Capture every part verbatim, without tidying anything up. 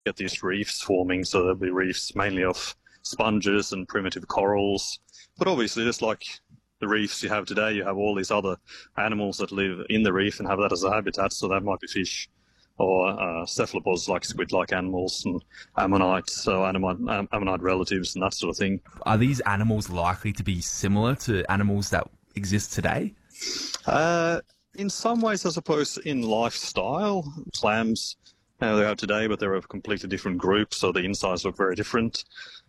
get these reefs forming. So there'll be reefs mainly of sponges and primitive corals. But obviously, just like the reefs you have today, you have all these other animals that live in the reef and have that as a habitat. So that might be fish or uh, cephalopods like squid-like animals and ammonites, so ammonite, um, ammonite relatives and that sort of thing. Are these animals likely to be similar to animals that exist today? Uh, in some ways, I suppose, in lifestyle. Clams, uh, they are today, but they're a completely different group, so the insides look very different.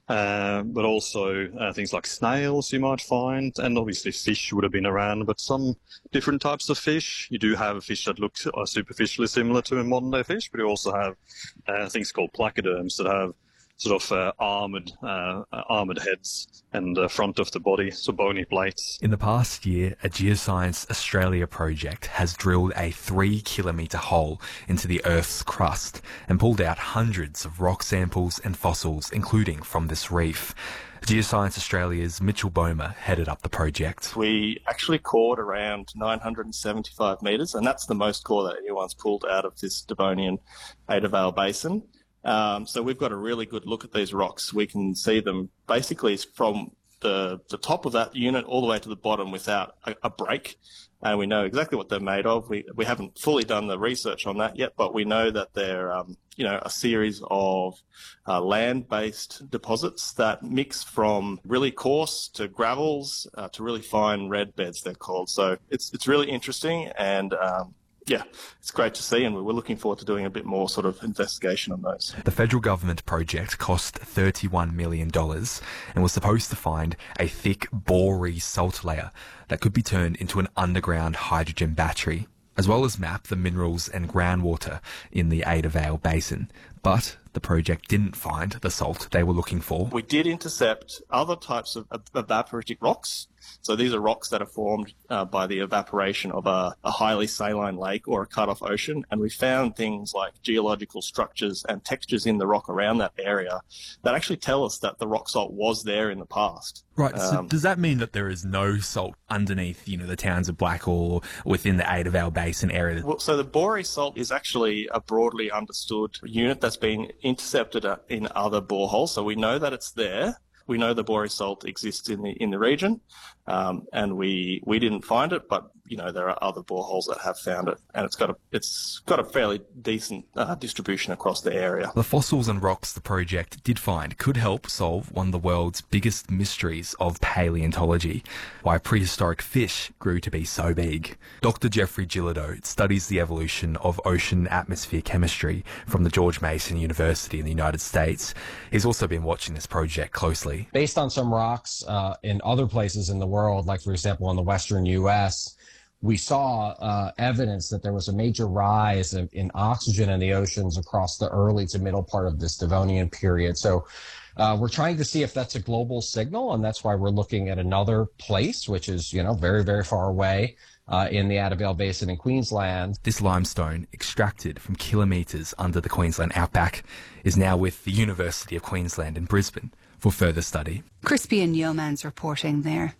Uh, but also uh, things like snails you might find, and obviously fish would have been around, but some different types of fish. You do have fish that look uh, superficially similar to a modern-day fish, but you also have uh, things called placoderms that have sort of uh, armoured uh, armoured heads and uh, front of the body, so bony plates. In the past year, a Geoscience Australia project has drilled a three kilometre hole into the Earth's crust and pulled out hundreds of rock samples and fossils, including from this reef. Geoscience Australia's Mitchell Bomer headed up the project. We actually cored around nine hundred seventy-five metres, and that's the most core that anyone's pulled out of this Devonian Ada Vale Basin. Um, so we've got a really good look at these rocks. We can see them basically from the, the top of that unit all the way to the bottom without a, a break. And we know exactly what they're made of. We, we haven't fully done the research on that yet, but we know that they're, um, you know, a series of uh, land-based deposits that mix from really coarse to gravels uh, to really fine red beds, they're called. So it's, it's really interesting, and um, yeah, it's great to see, and we're looking forward to doing a bit more sort of investigation on those. The federal government project cost thirty-one million dollars and was supposed to find a thick boree salt layer that could be turned into an underground hydrogen battery, as well as map the minerals and groundwater in the Ada Vale Basin. But the project didn't find the salt they were looking for. We did intercept other types of evaporitic rocks. So these are rocks that are formed uh, by the evaporation of a, a highly saline lake or a cut-off ocean. And we found things like geological structures and textures in the rock around that area that actually tell us that the rock salt was there in the past. Right. So Um, does that mean that there is no salt underneath, you know, the towns of Blackall or within the Ada Vale Basin area? Well, so the boree salt is actually a broadly understood unit that's been intercepted uh, in other boreholes. So we know that it's there. We know the boree salt exists in the in the region, um, and we we didn't find it, but you know there are other boreholes that have found it, and it's got a it's got a fairly decent uh, distribution across the area. The fossils and rocks the project did find could help solve one of the world's biggest mysteries of paleontology: why prehistoric fish grew to be so big. Doctor Jeffrey Gillido studies the evolution of ocean atmosphere chemistry from the George Mason University in the United States. He's also been watching this project closely. Based on some rocks uh, in other places in the world, like, for example, in the western U S, we saw uh, evidence that there was a major rise of, in oxygen in the oceans across the early to middle part of this Devonian period. So uh, we're trying to see if that's a global signal, and that's why we're looking at another place, which is, you know, very, very far away uh, in the Ada Vale Basin in Queensland. This limestone, extracted from kilometres under the Queensland outback, is now with the University of Queensland in Brisbane for further study. Crispian Yeomans reporting there.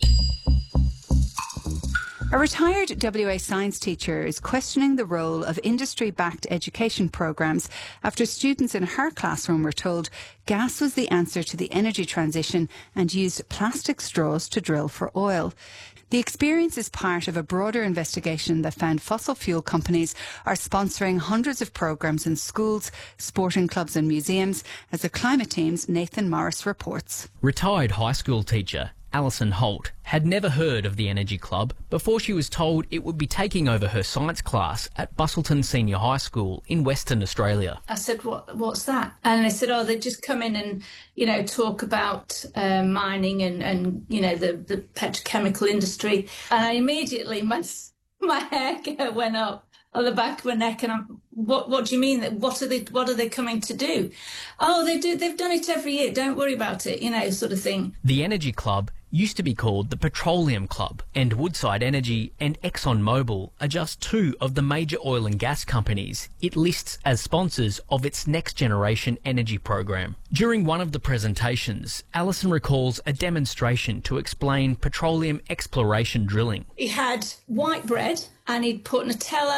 A retired W A science teacher is questioning the role of industry-backed education programmes after students in her classroom were told gas was the answer to the energy transition and used plastic straws to drill for oil. The experience is part of a broader investigation that found fossil fuel companies are sponsoring hundreds of programmes in schools, sporting clubs and museums, as the Climate Team's Nathan Morris reports. Retired high school teacher Alison Holt had never heard of the Energy Club before she was told it would be taking over her science class at Busselton Senior High School in Western Australia. I said, what, what's that? And they said, oh, they just come in and, you know, talk about uh, mining and, and, you know, the, the petrochemical industry. And I immediately, my, my hair went up on the back of my neck, and I'm, what, what do you mean? What are they, what are they coming to do? Oh, they do, they've done it every year. Don't worry about it, you know, sort of thing. The Energy Club used to be called the Petroleum Club, and Woodside Energy and ExxonMobil are just two of the major oil and gas companies it lists as sponsors of its next generation energy program. During one of the presentations, Alison recalls a demonstration to explain petroleum exploration drilling. He had white bread and he'd put Nutella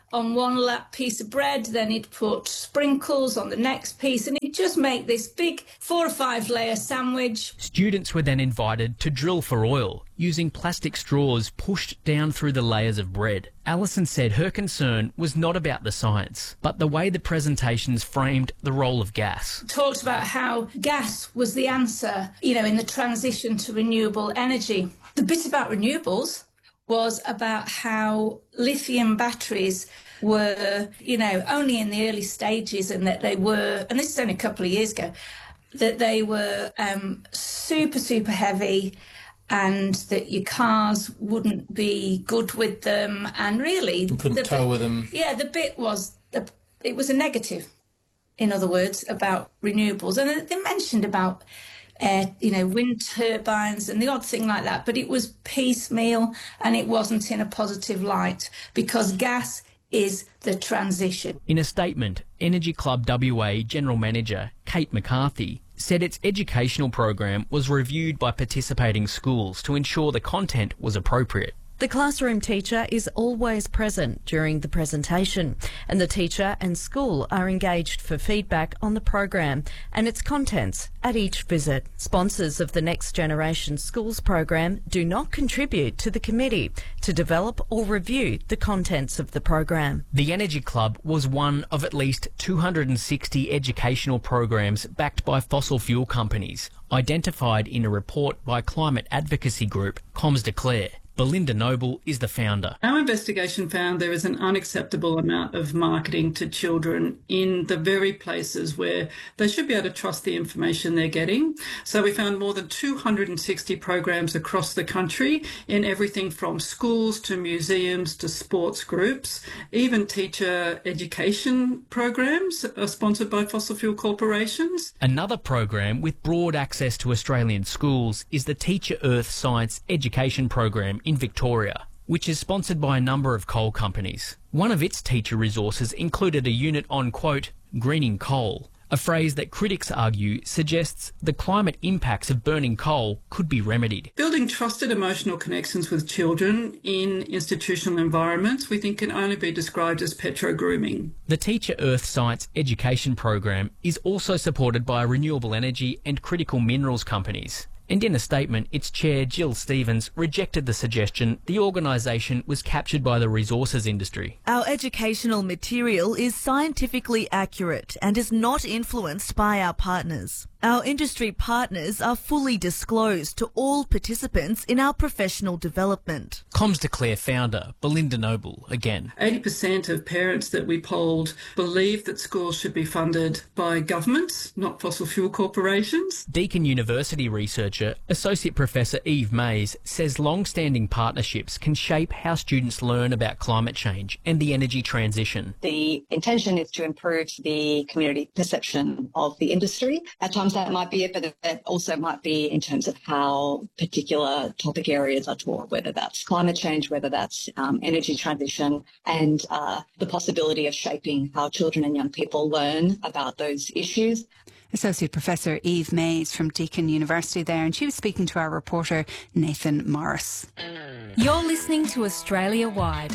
on one lap piece of bread, then he'd put sprinkles on the next piece, and he'd just make this big four or five layer sandwich. Students were then invited to drill for oil using plastic straws pushed down through the layers of bread. Alison said her concern was not about the science, but the way the presentations framed the role of gas. Talked about how gas was the answer, you know, in the transition to renewable energy. The bit about renewables was about how lithium batteries were, you know, only in the early stages, and that they were, and this is only a couple of years ago, that they were um, super, super heavy, and that your cars wouldn't be good with them, and really... You couldn't the tow bit, with them. Yeah, the bit was, the, it was a negative, in other words, about renewables. And they mentioned about, uh, you know, wind turbines and the odd thing like that, but it was piecemeal and it wasn't in a positive light, because gas is the transition. In a statement, Energy Club W A General Manager Kate McCarthy said its educational program was reviewed by participating schools to ensure the content was appropriate. The classroom teacher is always present during the presentation, and the teacher and school are engaged for feedback on the program and its contents at each visit. Sponsors of the Next Generation Schools program do not contribute to the committee to develop or review the contents of the program. The Energy Club was one of at least two hundred sixty educational programs backed by fossil fuel companies, identified in a report by climate advocacy group Comms Declare. Belinda Noble is the founder. Our investigation found there is an unacceptable amount of marketing to children in the very places where they should be able to trust the information they're getting. So we found more than two hundred sixty programs across the country in everything from schools to museums to sports groups. Even teacher education programs are sponsored by fossil fuel corporations. Another program with broad access to Australian schools is the Teacher Earth Science Education Program in Victoria, which is sponsored by a number of coal companies. One of its teacher resources included a unit on, quote, greening coal, a phrase that critics argue suggests the climate impacts of burning coal could be remedied. Building trusted emotional connections with children in institutional environments, we think, can only be described as petro-grooming. The Teacher Earth Science Education Program is also supported by renewable energy and critical minerals companies. And in a statement, its chair, Jill Stevens, rejected the suggestion the organisation was captured by the resources industry. Our educational material is scientifically accurate and is not influenced by our partners. Our industry partners are fully disclosed to all participants in our professional development. Comms Declare founder Belinda Noble again. eighty percent of parents that we polled believe that schools should be funded by governments, not fossil fuel corporations. Deakin University researcher, Associate Professor Eve Mays, says long-standing partnerships can shape how students learn about climate change and the energy transition. The intention is to improve the community perception of the industry. At times that might be it, but it also might be in terms of how particular topic areas are taught, whether that's climate change, whether that's um, energy transition, and uh, the possibility of shaping how children and young people learn about those issues. Associate Professor Eve Mays from Deakin University there, and she was speaking to our reporter Nathan Morris. You're listening to Australia Wide.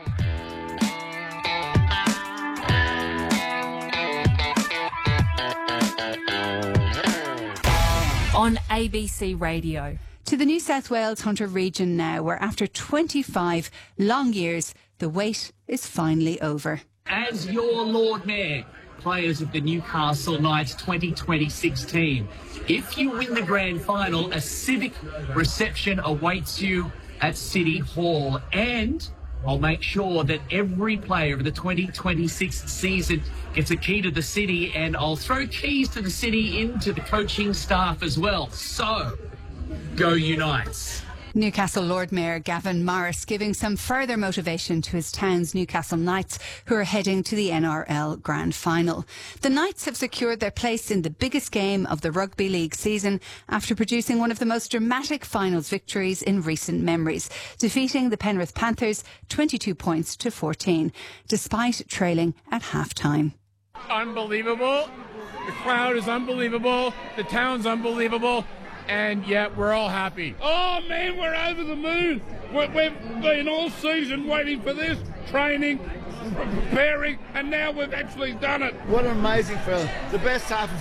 On A B C Radio. To the New South Wales Hunter region now, where after twenty-five long years, the wait is finally over. As your Lord Mayor, players of the Newcastle Knights twenty twenty-six team, if you win the grand final, a civic reception awaits you at City Hall, and I'll make sure that every player of the twenty twenty-six season gets a key to the city, and I'll throw keys to the city into the coaching staff as well. So, go Unites. Newcastle Lord Mayor Gavin Morris giving some further motivation to his town's Newcastle Knights, who are heading to the N R L Grand Final. The Knights have secured their place in the biggest game of the Rugby League season after producing one of the most dramatic finals victories in recent memories, defeating the Penrith Panthers twenty-two points to fourteen, despite trailing at half-time. Unbelievable. The crowd is unbelievable. The town's unbelievable. And yet we're all happy. Oh man, we're over the moon. We're, we've been all season waiting for this, training, preparing, and now we've actually done it. What an amazing film. The best half of